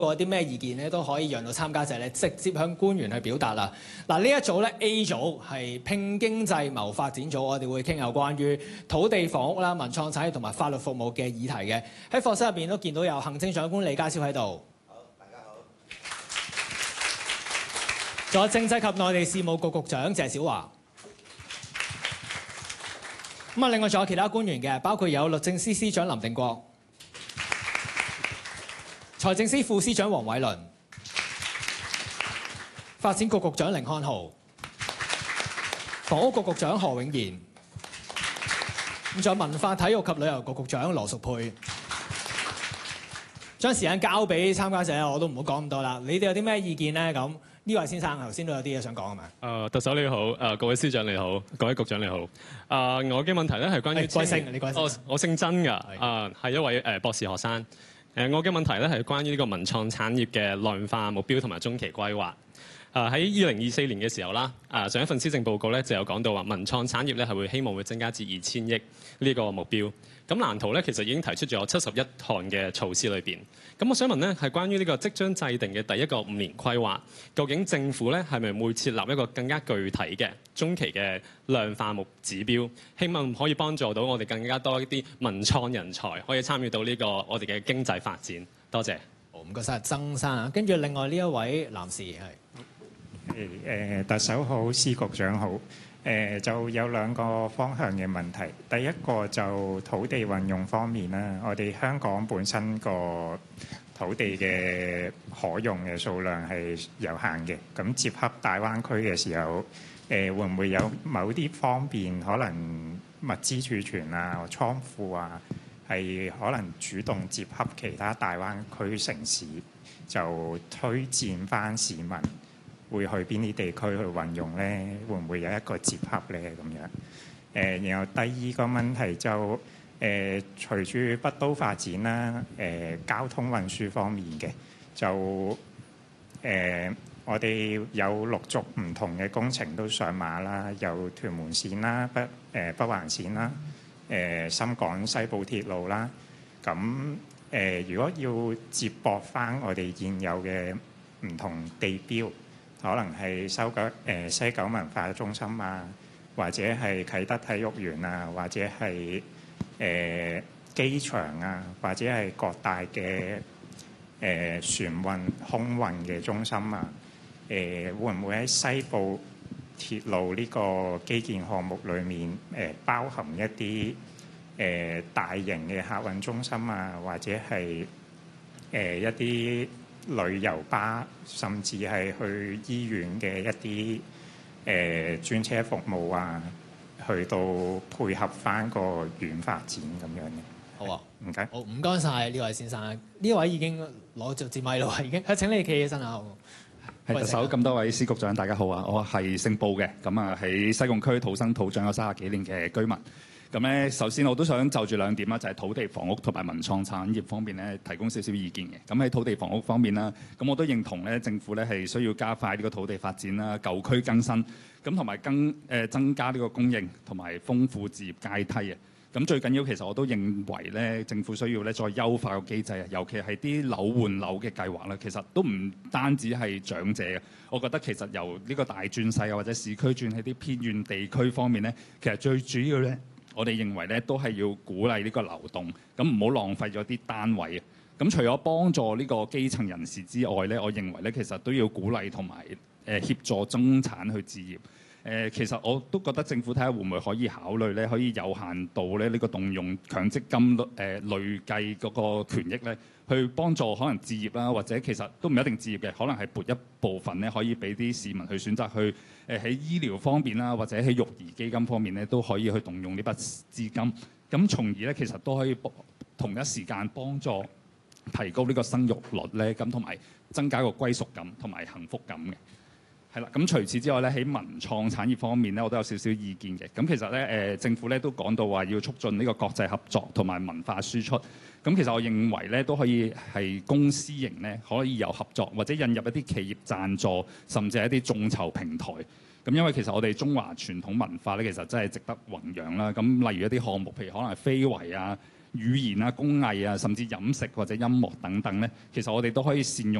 過啲咩意見咧，都可以讓到參加者咧直接向官員去表達啦。嗱，呢一組咧 A 組係拼經濟謀發展組，我哋會傾有關於土地房屋啦、文創產業同埋法律服務嘅議題嘅。喺課室入邊都見到有行政長官李家超喺度。 好，大家好。 仲有政制及內地事務局局長謝小華。咁啊，另外仲有其他官員嘅，包括有律政司司長林定國、財政司副司長黃偉綸、發展局局長甯漢豪、房屋局局長何永賢，咁仲有文化體育及旅遊局局長羅淑佩。將時間交俾參加者，我都唔好講咁多啦。你哋有啲咩意見咧？咁呢位先生頭先都有啲嘢想講係咪？ 特首你好，各位司長你好，各位局長你好。我嘅問題咧係關於貴姓？你貴姓？ 我姓曾㗎，係一位博士學生。我嘅問題咧係關於呢個文創產業嘅量化目標同埋中期規劃。喺2024年嘅時候啦，上一份施政報告咧就有講到話文創產業咧係會希望會增加至2000億呢個目標。咁藍圖咧其實已經提出咗71項嘅措施裏邊。咁我想問咧係關於呢個即將制定嘅第一個5年規劃，究竟政府咧係咪會設立一個更加具體嘅中期嘅量化目指標，希望可以幫助到我哋更加多一啲文創人才可以參與到呢個我哋嘅經濟發展？多謝。 好，唔該晒曾生啊。跟住另外呢一位男士係。 特首好，司局長好。就有兩個方向嘅問題。第一個就土地運用方面啦，我哋香港本身個土地嘅可用嘅數量係有限嘅。咁接洽大灣區嘅時候，會唔會有某啲方面可能物資儲存啊、倉庫啊，係可能主動接洽其他大灣區城市，就推薦翻市民會去邊啲地區去運用咧？會唔會有一個接洽咧？咁樣然後第二個問題就隨住北都發展啦，交通運輸方面嘅就我哋有陸續唔同嘅工程都上馬啦，有屯門線啦、北環線啦、深港西部鐵路啦。咁如果要接駁翻我哋現有嘅唔同地標，可能係西九文化中心啊，或者係啟德體育園啊，或者係機場啊，或者係各大嘅船運、空運嘅中心啊，會唔會喺西部鐵路呢個基建項目裏面包含一啲大型嘅客運中心啊，或者係一啲旅遊巴，甚至係去醫院嘅一啲專車服務啊，去到配合翻個軟發展咁樣嘅。 好啊， 唔該。 好，唔該晒呢位先生。呢位已經攞咗支咪啦，已經。請你企起身啊！ 係特首，咁多位司局長，大家好啊！我係姓布嘅，咁啊喺西貢區土生土長有30幾年嘅居民。咁咧，首先我都想就住兩點啦，就係土地房屋同埋文創產業方面咧，提供少少意見嘅。咁喺土地房屋方面啦，咁我都認同咧，政府咧係需要加快呢個土地發展啦，舊區更新，咁同埋增加呢個供應同埋豐富置業階梯啊。咁最緊要其實我都認為咧，政府需要咧再優化個機制啊，尤其係啲樓換樓嘅計劃咧，其實都唔單止係長者嘅。我覺得其實由呢個大轉細啊，或者市區轉喺啲偏遠地區方面咧，其實最主要咧，我哋認為咧都係要鼓勵呢個流動，咁唔好浪費咗啲單位啊。咁除咗幫助呢個基層人士之外咧，我認為咧其實都要鼓勵同埋協助中產去置業。其實我都覺得政府睇下會唔會可以考慮咧，可以有限度咧呢個動用強積金累計嗰個權益咧，去幫助可能置業啦，或者其實都唔一定置業嘅，可能係撥一部分咧，可以俾啲市民去選擇去喺醫療方面啦，或者喺育兒基金方面咧，都可以去動用呢筆資金，咁從而咧其實都可以同一時間幫助提高呢個生育率咧，咁同埋增加個歸屬感同埋幸福感嘅。係啦，咁除此之外咧，喺文創產業方面咧，我都有少少意見嘅。咁其實咧，政府咧都講到話要促進呢個國際合作同埋文化輸出。咁其實我認為咧，都可以係公私營咧可以有合作，或者引入一啲企業贊助，甚至係一啲眾籌平台。咁因為其實我哋中華傳統文化咧，其實真係值得弘揚啦。咁例如一啲項目，譬如可能係非遺啊、 語言啊、工藝啊，甚至飲食或者音樂等等咧，其實我哋都可以善用